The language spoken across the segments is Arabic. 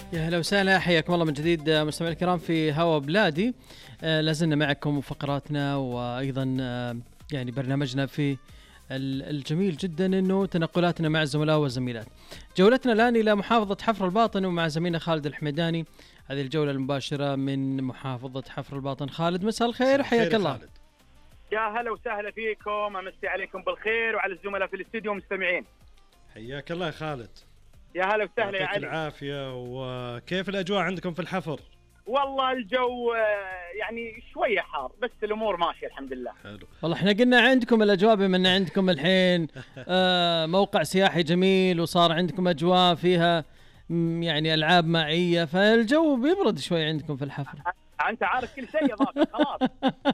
يا هلا وسهلا، حياكم الله من جديد مستمعينا الكرام في هوا بلادي. لازلنا معكم وفقراتنا وأيضا يعني برنامجنا في الجميل جدا أنه تنقلاتنا مع الزملاء والزميلات. جولتنا الآن إلى محافظة حفر الباطن ومع زميلنا خالد الحميداني. هذه الجولة المباشرة من محافظة حفر الباطن. خالد مساء الخير وحياك الله. خالد. يا هلا وسهلا فيكم، أمسي عليكم بالخير وعلى الزملاء في الاستديو مستمعين. حياك الله خالد. يا هلا وسهلا يا علي. يعطيك العافية. وكيف الأجواء عندكم في الحفر؟ والله الجو يعني شوية حار بس الأمور ماشية الحمد لله. حلو. والله احنا قلنا عندكم الأجواء بما أن عندكم الحين موقع سياحي جميل وصار عندكم أجواء فيها يعني ألعاب مائية، فالجو بيبرد شوي عندكم في الحفر. أنت عارف كل شيء يا ضابط خلاص.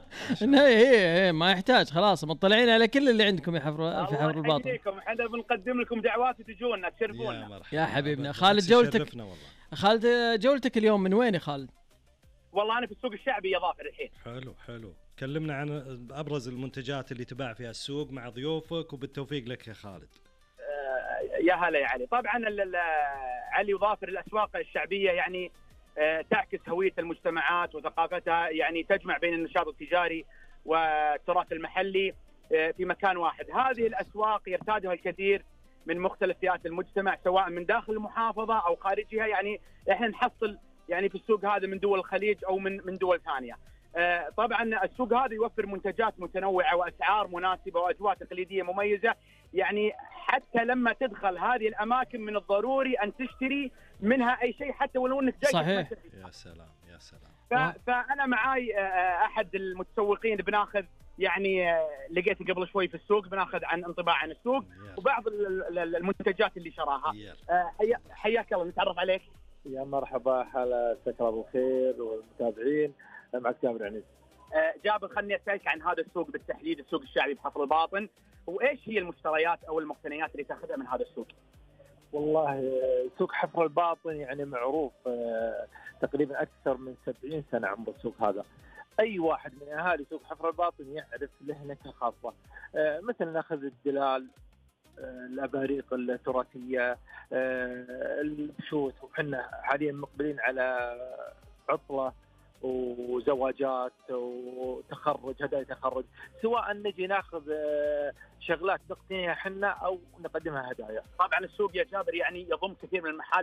هي ما يحتاج، خلاص مطلعين على كل اللي عندكم في حفر الباطن. احنا بنقدم لكم دعوات وتجونا تشرفونا. يا حبيبنا خالد، خالد جولتك اليوم من وين يا خالد؟ والله أنا في السوق الشعبي يا ظافر الحين. حلو. كلمنا عن أبرز المنتجات اللي تباع فيها السوق مع ضيوفك، وبالتوفيق لك يا خالد. يا هلا يا علي. طبعا علي وظافر الأسواق الشعبية يعني تعكس هوية المجتمعات وثقافتها، يعني تجمع بين النشاط التجاري والتراث المحلي في مكان واحد. هذه الأسواق يرتادها الكثير من مختلف فئات المجتمع سواء من داخل المحافظة أو خارجها. يعني احنا نحصل يعني في السوق هذا من دول الخليج أو من دول ثانية. طبعا السوق هذا يوفر منتجات متنوعة وأسعار مناسبة وأجواء تقليدية مميزة. يعني حتى لما تدخل هذه الأماكن من الضروري أن تشتري منها أي شيء حتى ولو أنك جاي. صحيح. يا سلام. فأنا معاي أحد المتسوقين بناخذ يعني لقيته قبل شوي في السوق، بناخذ عن انطباع عن السوق وبعض المنتجات اللي شراها. حياك الله، نتعرف عليك. يا مرحبا، حالة سكر بالخير والمتابعين. معك جابر عنيس. جابر، خلني أسألك عن هذا السوق بالتحديد، السوق الشعبي بحفر الباطن، وإيش هي المشتريات أو المقتنيات اللي تأخذها من هذا السوق؟ والله سوق حفر الباطن يعني معروف تقريبا أكثر من 70 سنة عمر السوق هذا. أي واحد من أهالي سوق حفر الباطن يعرف له نكهة خاصة. مثل ناخذ الدلال، الأباريق التراثية، البشوت، وحنا حاليا مقبلين على عطلة وزواجات وتخرج، هدايا تخرج، سواء نجي ناخذ شغلات نقتنيها حنا او نقدمها هدايا. طبعا السوق يا جابر يعني يضم كثير من المحال